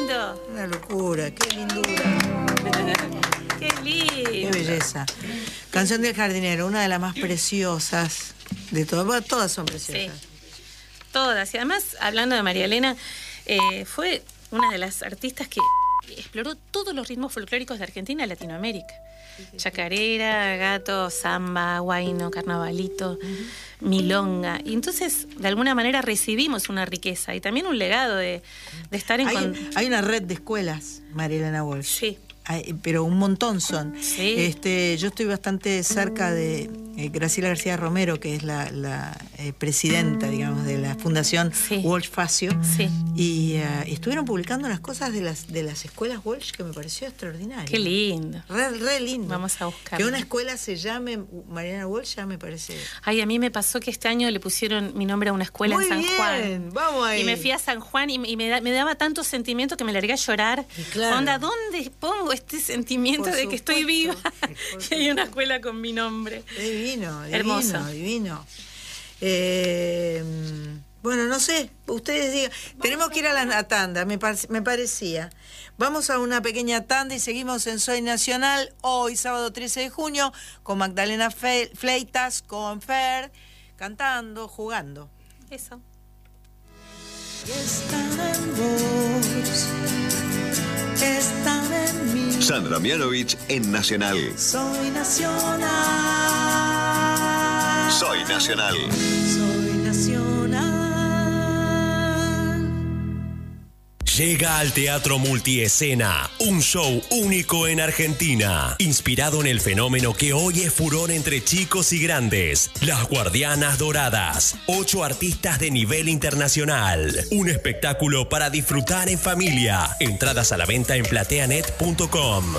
lindo. Una locura, qué lindura. Qué lindo. Qué belleza. Canción del jardinero, una de las más preciosas de todas. Bueno, todas son preciosas. Sí, todas. Y además, hablando de María Elena, fue una de las artistas que exploró todos los ritmos folclóricos de Argentina y Latinoamérica. Chacarera, gato, samba, huayno, carnavalito, milonga. Y entonces, de alguna manera, recibimos una riqueza y también un legado de estar en... Hay una red de escuelas, María Elena Walsh. Sí. Pero un montón son. Sí. Yo estoy bastante cerca de Graciela García Romero, que es la presidenta, digamos, de la Fundación Walsh Facio. Sí. Y estuvieron publicando unas cosas de las escuelas Walsh que me pareció extraordinario. Qué lindo. Re lindo. Vamos a buscar. Que una escuela se llame Mariana Walsh ya me parece... Ay, a mí me pasó que este año le pusieron mi nombre a una escuela en San Juan. Vamos ahí. Y me fui a San Juan y me daba tanto sentimiento que me largué a llorar. Claro. Onda, ¿dónde pongo este sentimiento Por de que estoy viva? supuesto. Y hay una escuela con mi nombre. Divino, Hermoso. divino. Bueno, no sé, ustedes digan. Tenemos que ir a la tanda, me parecía. Vamos a una pequeña tanda y seguimos en Soy Nacional, hoy sábado 13 de junio, con Magdalena Fleitas, con Fer, cantando, jugando. Eso. Están en vos, están en mí. Sandra Mianovich en Nacional. Soy Nacional. Soy Nacional. Soy Nacional. Llega al Teatro Multiescena, un show único en Argentina, inspirado en el fenómeno que hoy es furor entre chicos y grandes, Las Guardianas Doradas, 8 artistas de nivel internacional, un espectáculo para disfrutar en familia, entradas a la venta en plateanet.com.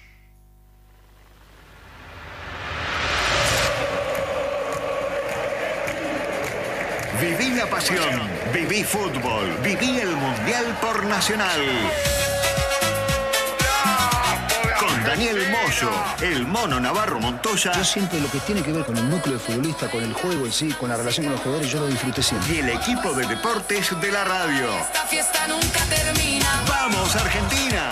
Viví la pasión, viví fútbol, viví el Mundial por Nacional. Con Daniel Moyo, el Mono Navarro Montoya. Yo siempre lo que tiene que ver con el núcleo de futbolista, con el juego en sí, con la relación con los jugadores, yo lo disfruté siempre. Y el equipo de deportes de la radio. Esta fiesta nunca termina. ¡Vamos, Argentina!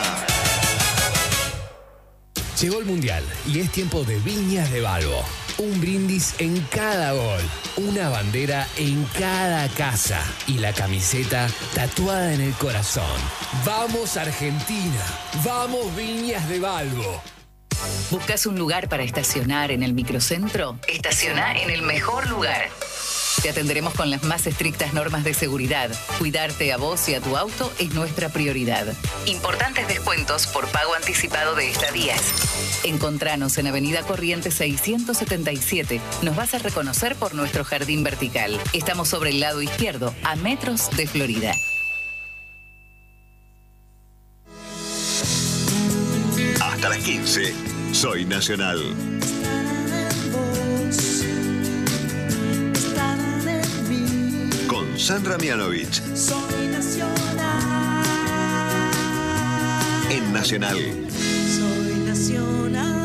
Llegó el Mundial y es tiempo de Viñas de Balbo. Un brindis en cada gol, una bandera en cada casa y la camiseta tatuada en el corazón. ¡Vamos Argentina! ¡Vamos Viñas de Balbo! ¿Buscas un lugar para estacionar en el microcentro? Estaciona en el mejor lugar. Te atenderemos con las más estrictas normas de seguridad. Cuidarte a vos y a tu auto es nuestra prioridad. Importantes descuentos por pago anticipado de estadías. Encontranos en Avenida Corrientes 677. Nos vas a reconocer por nuestro jardín vertical. Estamos sobre el lado izquierdo, a metros de Florida. Hasta las 15, Soy Nacional. Con Sandra Mianovich. Soy Nacional. En Nacional. Soy Nacional.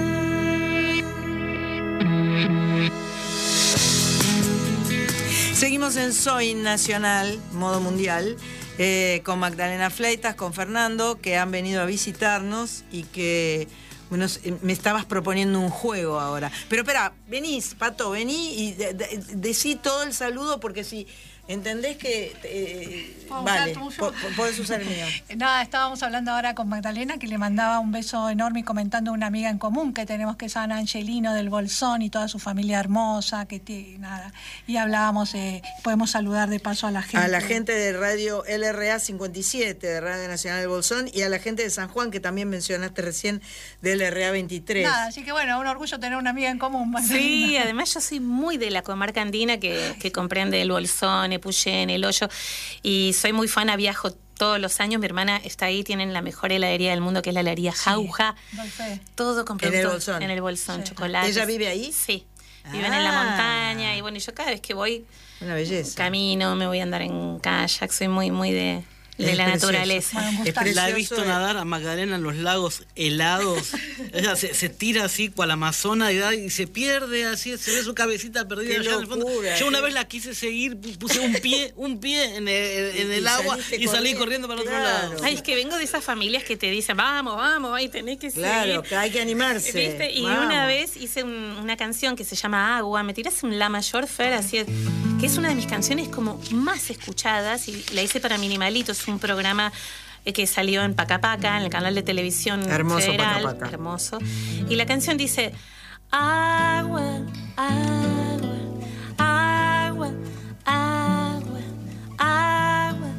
Seguimos en Soy Nacional, modo mundial, con Magdalena Fleitas, con Fernando, que han venido a visitarnos y que... Bueno, me estabas proponiendo un juego ahora. Pero espera, venís, Pato, vení y decí todo el saludo porque si entendés que... vale, podés usar el mío. Nada, estábamos hablando ahora con Magdalena, que le mandaba un beso enorme y comentando una amiga en común que tenemos, que es Ana Angelino del Bolsón y toda su familia hermosa, nada. Y hablábamos, podemos saludar de paso a la gente. A la gente de Radio LRA 57, de Radio Nacional del Bolsón, y a la gente de San Juan, que también mencionaste recién, de LRA 23. Nada, así que bueno, un orgullo tener una amiga en común. Magdalena. Sí, además yo soy muy de la comarca andina que comprende el Bolsón, Epuyén, El Hoyo, y soy muy fan, viajo todos los años. Mi hermana está ahí, tienen la mejor heladería del mundo, que es la heladería Jauja. Todo con productos en el Bolsón, chocolate. ¿Ella vive ahí? Sí, viven en la montaña, y bueno, yo cada vez que voy, una belleza, camino, me voy a andar en kayak, soy muy de de Es la precioso. naturaleza. Bueno, un gustazo. La he visto nadar a Magdalena en los lagos helados. Ella se tira así cual Amazona y se pierde así, se ve su cabecita perdida Qué allá en el fondo. locura, Yo una qué- vez la quise seguir, puse un pie en el agua saliste y salí corriendo para el otro Claro. lado. Ay, es que vengo de esas familias que te dicen, vamos, ahí tenés que seguir. Claro, que hay que animarse. ¿Viste? Y Vamos. una vez hice una canción que se llama Agua. Me tirás un La Mayor, Fer, así es, que es una de mis canciones como más escuchadas, y la hice para Minimalitos, un programa que salió en Paca Paca, en el canal de televisión Hermoso federal. Paca Paca. Hermoso. Y la canción dice: agua, agua, agua, agua, agua,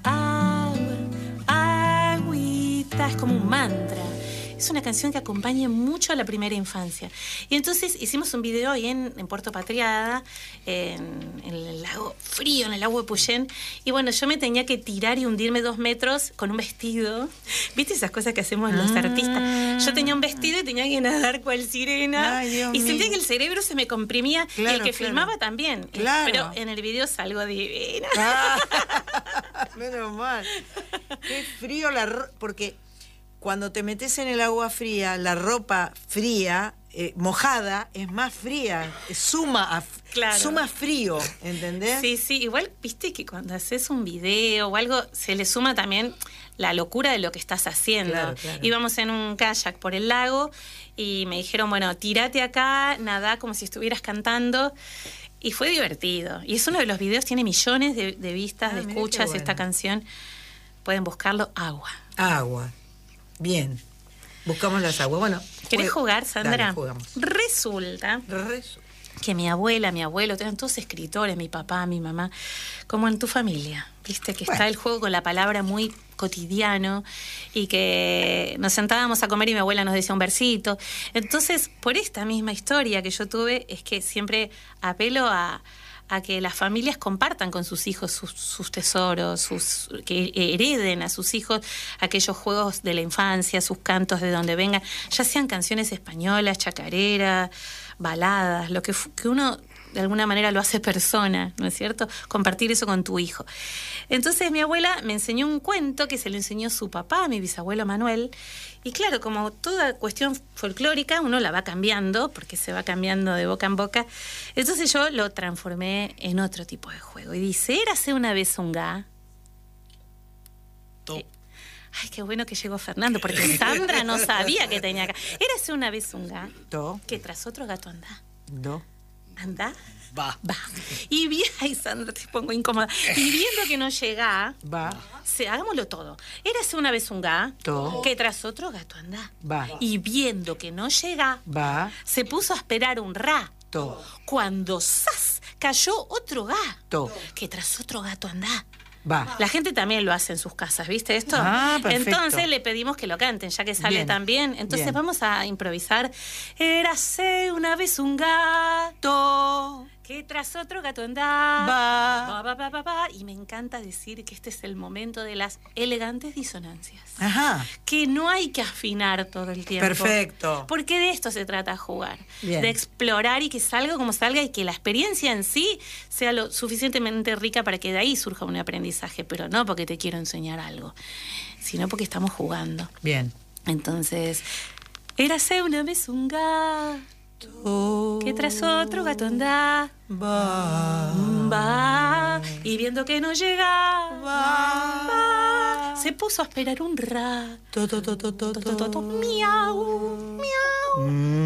agua, agüita. Es como un mantra. Es una canción que acompaña mucho a la primera infancia. Y entonces hicimos un video ahí en Puerto Patriada, en el lago frío, en el lago de Puyén. Y bueno, yo me tenía que tirar y hundirme 2 metros con un vestido. ¿Viste esas cosas que hacemos los artistas? Yo tenía un vestido y tenía que nadar cual sirena. Ay, Dios y sentía mío. que el cerebro se me comprimía. Y Claro, el que claro. filmaba también. Claro. Pero en el video salgo divina. Menos mal. Qué frío porque cuando te metes en el agua fría, la ropa fría, mojada, es más fría, suma frío, ¿entendés? Sí, sí, igual viste que cuando haces un video o algo, se le suma también la locura de lo que estás haciendo. Claro, claro. Íbamos en un kayak por el lago y me dijeron, bueno, tírate acá, nadá como si estuvieras cantando. Y fue divertido. Y es uno de los videos, tiene millones de vistas, de mirá qué escuchas, bueno. esta canción. Pueden buscarlo, Agua. Agua. Bien. Buscamos las aguas. Bueno. ¿Querés jugar, Sandra? Dale, jugamos. Resulta que mi abuela, mi abuelo, eran todos escritores, mi papá, mi mamá, como en tu familia, viste que está el juego con la palabra muy cotidiano, y que nos sentábamos a comer y mi abuela nos decía un versito. Entonces, por esta misma historia que yo tuve, es que siempre apelo a que las familias compartan con sus hijos sus tesoros, que hereden a sus hijos aquellos juegos de la infancia, sus cantos de donde vengan, ya sean canciones españolas, chacareras, baladas, lo que uno de alguna manera lo hace persona, ¿no es cierto? Compartir eso con tu hijo. Entonces mi abuela me enseñó un cuento que se lo enseñó su papá, mi bisabuelo Manuel, y claro, como toda cuestión folclórica, uno la va cambiando, porque se va cambiando de boca en boca. Entonces yo lo transformé en otro tipo de juego. Y dice, érase una vez un ga. Ay, qué bueno que llegó Fernando, porque Sandra no sabía que tenía acá. Érase una vez un ga que tras otro gato anda. ¿Anda? Va. Y bien, ay, Sandra, te pongo incómoda. Y viendo que no llega, hagámoslo todo. Érase una vez un gato que tras otro gato anda. Y viendo que no llega, se puso a esperar un rato. Cuando ¡zas! Cayó otro gato que tras otro gato anda. La gente también lo hace en sus casas, ¿viste esto? Perfecto. Entonces le pedimos que lo canten, ya que sale Bien. tan bien. Entonces Bien. vamos a improvisar. Érase una vez un gato que tras otro gato andaba. Va. Y me encanta decir que este es el momento de las elegantes disonancias. Ajá. Que no hay que afinar todo el tiempo. Perfecto. Porque de esto se trata jugar. Bien. De explorar y que salga como salga y que la experiencia en sí sea lo suficientemente rica para que de ahí surja un aprendizaje. Pero no porque te quiero enseñar algo, sino porque estamos jugando. Bien. Entonces, érase una vez un gato que tras otro gato andaba. Va. Y viendo que no llegaba, se puso a esperar un rato. Miau, miau.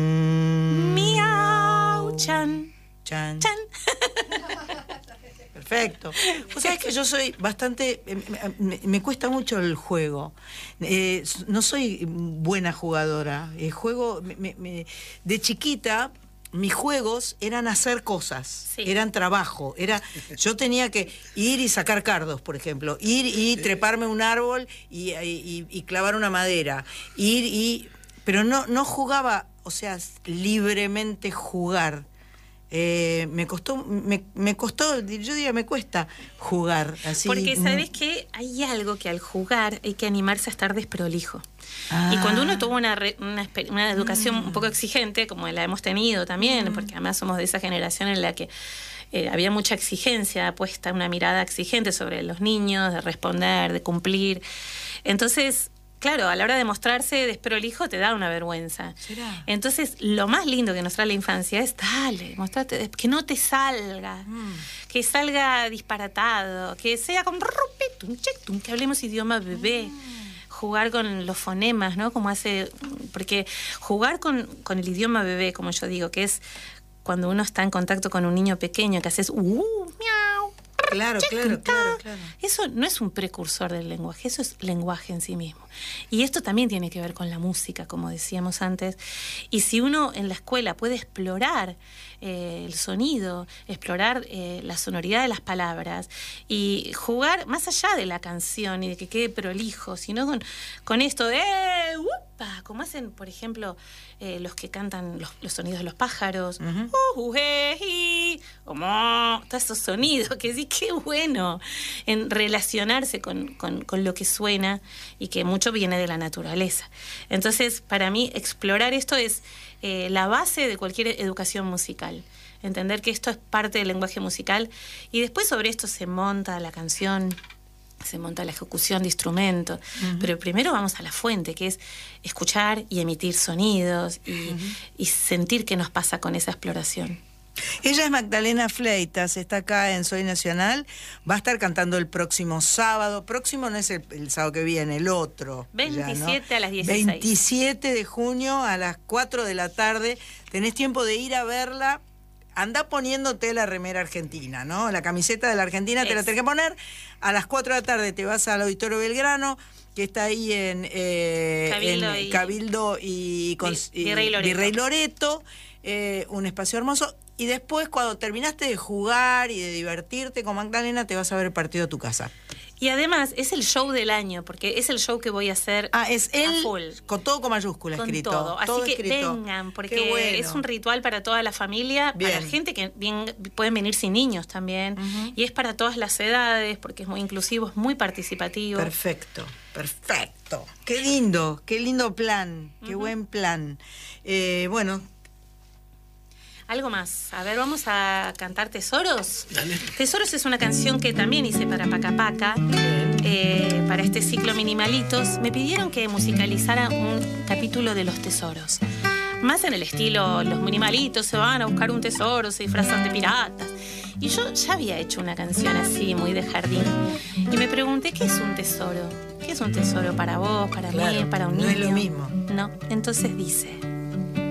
Miau, chan. Chan. Chan. Perfecto. Vos sabés que yo soy bastante... me cuesta mucho el juego. No soy buena jugadora. Juego... de chiquita, mis juegos eran hacer cosas. Eran trabajo. Yo tenía que ir y sacar cardos, por ejemplo. Ir y treparme un árbol y clavar una madera. Pero no jugaba, o sea, libremente jugar. Me costó, yo diría, me cuesta jugar así. Porque sabes que hay algo que al jugar hay que animarse a estar desprolijo. Y cuando uno tuvo una educación un poco exigente, como la hemos tenido también, porque además somos de esa generación en la que había mucha exigencia puesta, una mirada exigente sobre los niños, de responder, de cumplir. Entonces, claro, a la hora de mostrarse desprolijo te da una vergüenza. ¿Será? Entonces, lo más lindo que nos trae la infancia es, dale, mostrate, que no te salga, que salga disparatado, que sea como que hablemos idioma bebé. Jugar con los fonemas, ¿no? Como hace... Porque jugar con el idioma bebé, como yo digo, que es cuando uno está en contacto con un niño pequeño, que haces miau. Claro. Eso no es un precursor del lenguaje, eso es lenguaje en sí mismo. Y esto también tiene que ver con la música, como decíamos antes. Y si uno en la escuela puede explorar el sonido, explorar la sonoridad de las palabras y jugar más allá de la canción y de que quede prolijo, sino con esto de ¡upa! Como hacen, por ejemplo, los que cantan los sonidos de los pájaros, todos esos sonidos, que sí, qué bueno, en relacionarse con lo que suena y que mucho viene de la naturaleza. Entonces, para mí, explorar esto es la base de cualquier educación musical. Entender que esto es parte del lenguaje musical y después sobre esto se monta la canción, se monta la ejecución de instrumentos, pero primero vamos a la fuente, que es escuchar y emitir sonidos y sentir qué nos pasa con esa exploración. Ella es Magdalena Fleitas, está acá en Soy Nacional, va a estar cantando el próximo sábado. Próximo no es el sábado que viene, el otro. 27 ya, ¿no? a las 16. 27 de junio a las 4 de la tarde. Tenés tiempo de ir a verla. Andá poniéndote la remera argentina, ¿no? La camiseta de la Argentina te la tenés que poner. A las 4 de la tarde te vas al Auditorio Belgrano, que está ahí en Cabildo y Virrey Loreto. Un espacio hermoso. Y después, cuando terminaste de jugar y de divertirte con Magdalena, te vas a ver el partido a tu casa. Y además, es el show del año, porque es el show que voy a hacer es él, a full. Con todo con mayúscula con escrito. Todo. Así todo que escrito. vengan, porque bueno. es un ritual para toda la familia, Bien. para gente que pueden venir sin niños también. Y es para todas las edades, porque es muy inclusivo, es muy participativo. Perfecto. Qué lindo plan, qué buen plan. Bueno... Algo más. A ver, vamos a cantar Tesoros. Dale. Tesoros es una canción que también hice para Paca Paca, para este ciclo Minimalitos. Me pidieron que musicalizara un capítulo de los tesoros. Más en el estilo, los minimalitos se van a buscar un tesoro, se disfrazan de piratas. Y yo ya había hecho una canción así, muy de jardín. Y me pregunté, ¿qué es un tesoro? ¿Qué es un tesoro para vos, para mí, para un niño? No es lo mismo. No, entonces dice...